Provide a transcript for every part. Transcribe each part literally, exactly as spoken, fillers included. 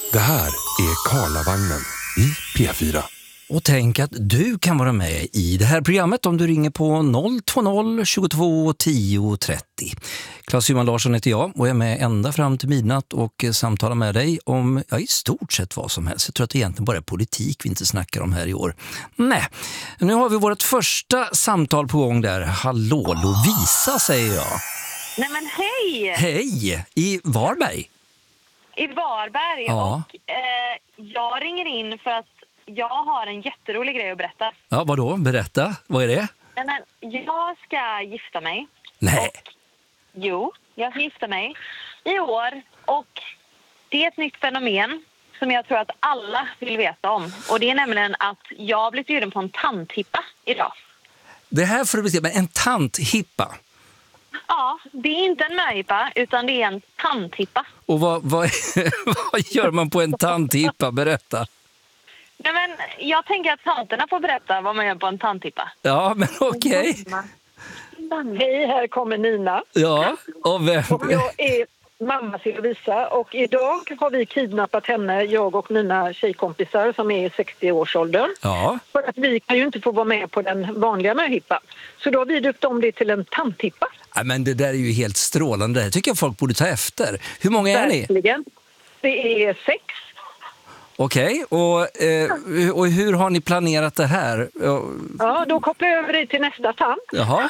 Det här är Karlavagnen i P fyra. Och tänk att du kan vara med i det här programmet om du ringer på noll två noll tjugotvå tio trettio. Claes-Johan Larsson heter jag och är med ända fram till midnatt och samtalar med dig om ja, i stort sett vad som helst. Jag tror att det egentligen bara är politik vi inte snackar om här i år. Nej, nu har vi vårt första samtal på gång där. Hallå, Lovisa säger jag. Nej men hej! Hej, i Varberg. I Varberg. Ja. Och eh, jag ringer in för att jag har en jätterolig grej att berätta. Ja, vadå? Berätta. Vad är det? Nej, men jag ska gifta mig. Nej. Och, jo, jag ska gifta mig i år. Och det är ett nytt fenomen som jag tror att alla vill veta om. Och det är nämligen att jag har blivit bjuden på en tanthippa idag. Det här får du bestämma, en tanthippa. Ja, det är inte en möhippa utan det är en tanthippa. Och vad, vad, vad gör man på en tanthippa? Berätta. Nej, men jag tänker att tanterna får berätta vad man gör på en tanthippa. Ja, men okej. Hej, här kommer Nina. Ja, och vem? Och jag är mamma till Lovisa och idag har vi kidnappat henne, jag och mina tjejkompisar som är i sextio-årsåldern. Ja. För att vi kan ju inte få vara med på den vanliga möhippan. Så då har vi döpt om det till en tanthippa. Ja, men det där är ju helt strålande. Det tycker jag folk borde ta efter. Hur många är ni? Verkligen. Det är sex. Okej, och, eh, och hur har ni planerat det här? Ja, då kopplar jag över dig till nästa tant. Jaha.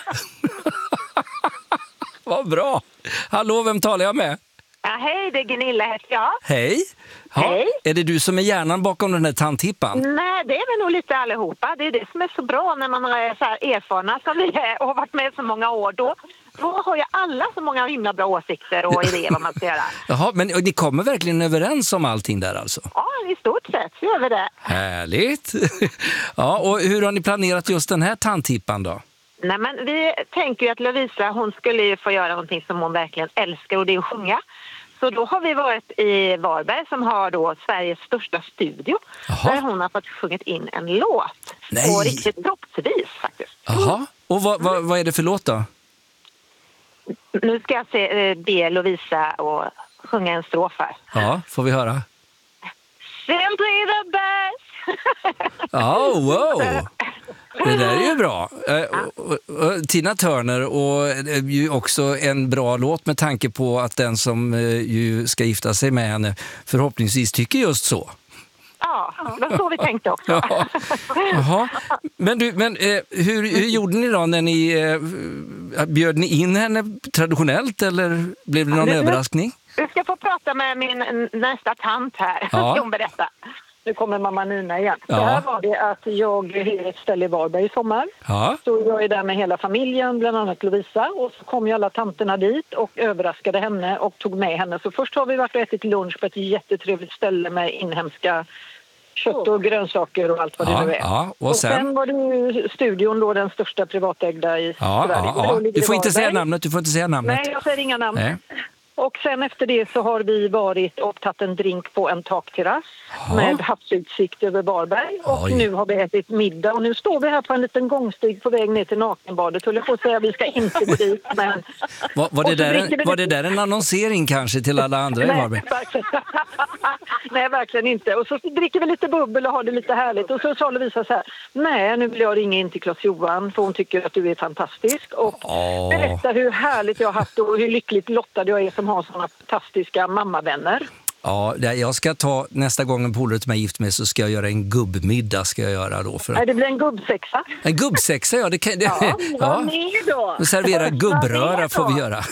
Vad bra. Hallå, vem talar jag med? Ja, hej, det är Gunilla heter jag. Hej. Ja, Hej. är det du som är hjärnan bakom den här tanthippan? Nej, det är väl nog lite allihopa. Det är det som är så bra när man är så här erfarna som vi är och har varit med så många år. Då, då har ju alla så många himla bra åsikter och idéer vad man ska göra. Jaha, men ni kommer verkligen överens om allting där alltså? Ja, i stort sett så gör vi det. Härligt. Ja, och hur har ni planerat just den här tanthippan då? Nej, men vi tänker ju att Lovisa, hon skulle ju få göra någonting som hon verkligen älskar och det är att sjunga. Så då har vi varit i Varberg som har då Sveriges största studio. Jaha. Där hon har fått sjungit in en låt. Nej. Och riktigt droppvis faktiskt. Jaha, och vad, vad, vad är det för låt då? Nu ska jag se, be Lovisa och sjunga en strof här. Ja, får vi höra? Simply the best! Ja, oh, wow! Det där är ju bra. Eh, och, och, och, Tina Turner och eh, ju också en bra låt med tanke på att den som eh, ju ska gifta sig med henne förhoppningsvis tycker just så. Ja, det var så vi tänkte också. Ja. Jaha. Men, du, men eh, hur, hur gjorde ni då när ni eh, bjöd ni in henne traditionellt eller blev det någon Nu- överraskning? Du ska få prata med min nästa tant här. Ja. Ska hon berätta. Nu kommer mamma Nina igen. Ja. Så här var det att jag hyr ett ställe i Varberg i sommar. Ja. Så jag är där med hela familjen, bland annat Lovisa. Och så kom ju alla tanterna dit och överraskade henne och tog med henne. Så först har vi varit och ätit lunch på ett jättetrevligt ställe med inhemska kött och grönsaker och allt vad Ja, det nu är. ja, och Och sen? sen var det ju studion då, den största privatägda i Ja, Sverige. ja, Och då ja. ligger Du det får inte Varberg. säga namnet, du får inte säga namnet. Nej, jag säger inga namn. Nej. Och sen efter det så har vi varit och tagit en drink på en takterrass Ja. med havsutsikt över Varberg. Och Oj. nu har vi ätit middag och nu står vi här på en liten gångstig på väg ner till nakenbadet. Höll jag på att säga, vi ska inte gå dit. Men... Var, var, det Och så där dricker en, vi var det lite- där en annonsering kanske till alla andra i Varberg? Nej, verkligen. Nej, verkligen inte. Och så dricker vi lite bubbel och har det lite härligt. Och så sa Lovisa så här, nej, nu vill jag ringa in till Claes-Johan för hon tycker att du är fantastisk. Och Åh. berätta hur härligt jag har haft och hur lyckligt lottad jag är som har sådana fantastiska mammavänner. Ja, det- jag ska ta nästa gång en polare till mig gift med så ska jag göra en gubbmiddag ska jag göra då. För Nej, det blir en gubbsexa. en gubbsexa, ja. Det kan, det, Ja, ja. var med då. Och servera Var gubbröra med får vi då. göra.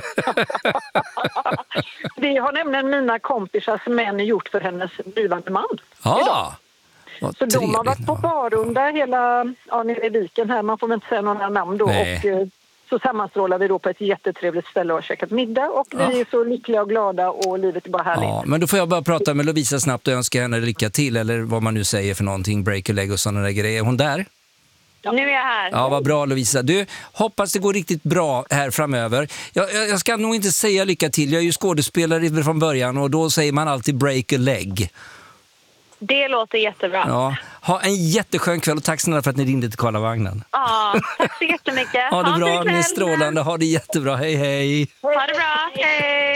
Det har nämligen mina kompisars män gjort för hennes blivande man. Ja, vad Så de har varit trevligt. på barrunda hela, ja, nere i viken här. Man får väl inte säga några namn då. Nej. Och eh, så sammanstrålar vi då på ett jättetrevligt ställe och har käkat middag. Och vi Ja. är så lyckliga och glada och livet är bara härligt. Ja, men då får jag bara prata med Lovisa snabbt och önska henne lycka till eller vad man nu säger för någonting, break a leg och sådana där grejer. Är hon där? Nu är jag här. Ja, vad bra Lovisa. Du, hoppas det går riktigt bra här framöver. Jag, jag, jag ska nog inte säga lycka till. Jag är ju skådespelare från början och då säger man alltid break a leg. Det låter jättebra. Ja, Ja, ha en jätteskön kväll och tack snälla för att ni ringde till Karlavagnen. tack så jättemycket. Ha det en bra, fin ni är kväll. strålande. Ha det jättebra. Hej, hej. Ha det bra. Hej.